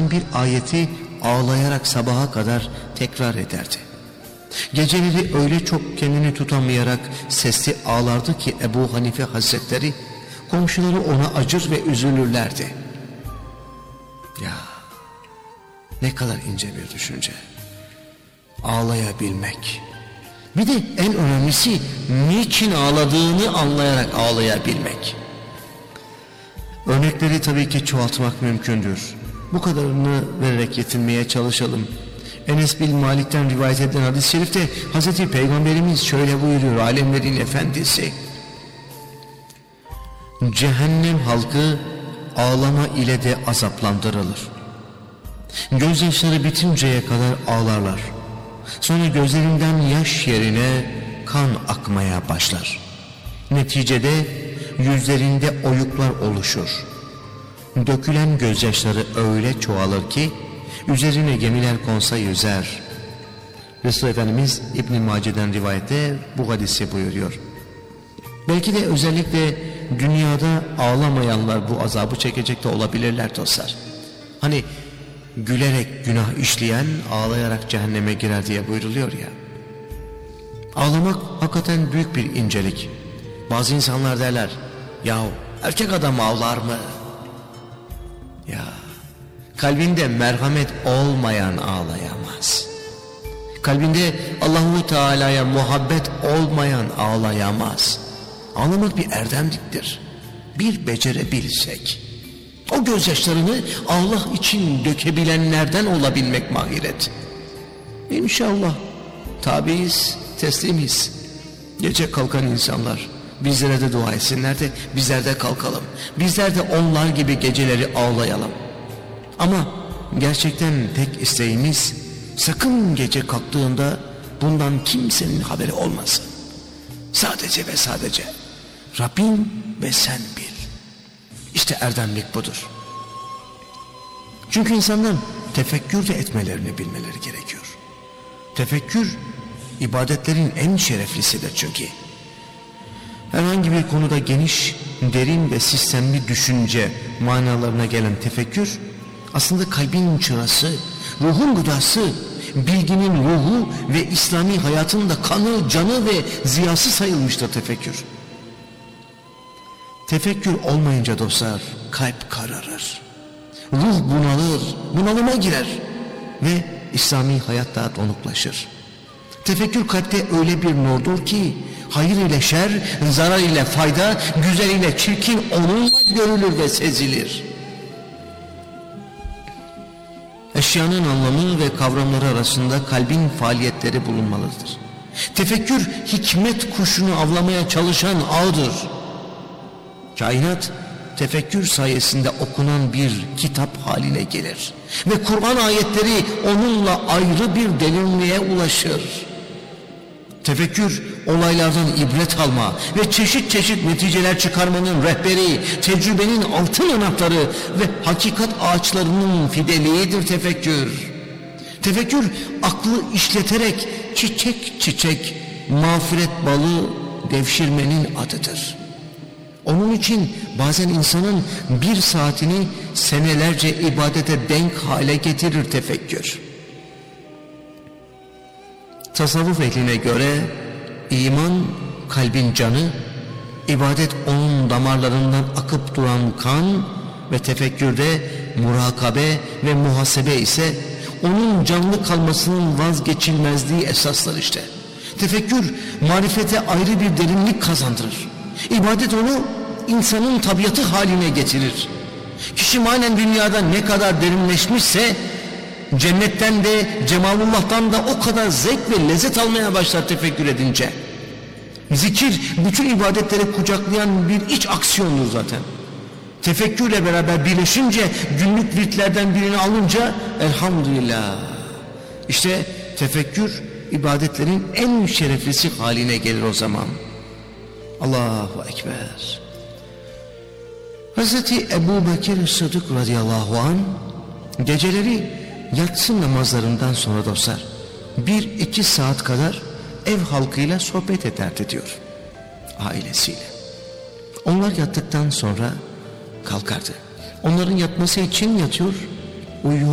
suretin bir ayeti ağlayarak sabaha kadar tekrar ederdi. Geceleri öyle çok kendini tutamayarak sesli ağlardı ki Ebu Hanife Hazretleri, komşuları ona acır ve üzülürlerdi. Ya ne kadar ince bir düşünce. Ağlayabilmek. Bir de en önemlisi niçin ağladığını anlayarak ağlayabilmek. Örnekleri tabii ki çoğaltmak mümkündür. Bu kadarını vererek yetinmeye çalışalım. Enes bin Malik'ten rivayet edilen hadis-i şerifte Hazreti Peygamberimiz şöyle buyuruyor, alemlerin efendisi: cehennem halkı ağlama ile de azaplandırılır. Gözyaşları bitinceye kadar ağlarlar. Sonra gözlerinden yaş yerine kan akmaya başlar. Neticede yüzlerinde oyuklar oluşur. Dökülen gözyaşları öyle çoğalır ki üzerine gemiler konsa yüzer. Resul Efendimiz İbn-i Mace'den rivayette bu hadisi buyuruyor. Belki de özellikle dünyada ağlamayanlar bu azabı çekecek de olabilirler dostlar. Hani gülerek günah işleyen ağlayarak cehenneme girer diye buyruluyor ya. Ağlamak hakikaten büyük bir incelik. Bazı insanlar derler, yahu erkek adam ağlar mı? Ya kalbinde merhamet olmayan ağlayamaz. Kalbinde Allahu Teala'ya muhabbet olmayan ağlayamaz. Ağlamak bir erdemliktir. Bir becerebilsek, o gözyaşlarını Allah için dökebilenlerden olabilmek mahiret. İnşallah tabiiz, teslimiz. Gece kalkan insanlar bizlere de dua etsinler de bizler de kalkalım. Bizler de onlar gibi geceleri ağlayalım. Ama gerçekten tek isteğimiz, sakın gece kalktığında bundan kimsenin haberi olmasın. Sadece ve sadece Rabbin ve sen bil. İşte erdemlik budur. Çünkü insanların tefekkür de etmelerini bilmeleri gerekiyor. Tefekkür ibadetlerin en şereflisidir çünkü. Herhangi bir konuda geniş, derin ve sistemli düşünce manalarına gelen tefekkür, aslında kalbin çırası, ruhun gıdası, bilginin ruhu ve İslami hayatın da kanı, canı ve ziyası sayılmıştır tefekkür. Tefekkür olmayınca dostlar kalp kararır. Ruh bunalır, bunalıma girer ve İslami hayatta donuklaşır. Tefekkür kalpte öyle bir nurdur ki hayır ile şer, zarar ile fayda, güzel ile çirkin onunla görülür ve sezilir. Eşyanın anlamı ve kavramları arasında kalbin faaliyetleri bulunmalıdır. Tefekkür hikmet kuşunu avlamaya çalışan ağdır. Kainat tefekkür sayesinde okunan bir kitap haline gelir ve Kur'an ayetleri onunla ayrı bir derinliğe ulaşır. Tefekkür olaylardan ibret alma ve çeşit çeşit neticeler çıkarmanın rehberi, tecrübenin altın anahtarı ve hakikat ağaçlarının fideliğidir tefekkür. Tefekkür aklı işleterek çiçek çiçek mağfiret balı devşirmenin adıdır. Onun için bazen insanın bir saatini senelerce ibadete denk hale getirir tefekkür. Tasavvuf ehline göre iman kalbin canı, ibadet onun damarlarından akıp duran kan ve tefekkürde murakabe ve muhasebe ise onun canlı kalmasının vazgeçilmezliği esaslar işte. Tefekkür marifete ayrı bir derinlik kazandırır. İbadet onu insanın tabiatı haline getirir. Kişi manen dünyada ne kadar derinleşmişse cennetten de cemalullah'tan da o kadar zevk ve lezzet almaya başlar tefekkür edince. Zikir bütün ibadetleri kucaklayan bir iç aksiyondur zaten. Tefekkürle beraber birleşince, günlük virtlerden birini alınca elhamdülillah. İşte tefekkür ibadetlerin en şereflisi haline gelir o zaman. Allahu Ekber. Hazreti Ebu Bekir Sıddık radıyallahu anh geceleri yatsı namazlarından sonra dostlar 1-2 saat kadar ev halkıyla sohbet ederdi diyor, ailesiyle. Onlar yattıktan sonra kalkardı. Onların yatması için yatıyor, uyuyor.